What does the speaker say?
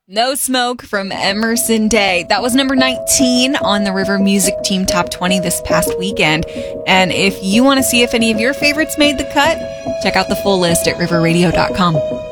No Smoke from Emerson Day. That was number 19 on the River Music Team Top 20 this past weekend. And if you want to see if any of your favorites made the cut, check out the full list at riverradio.com.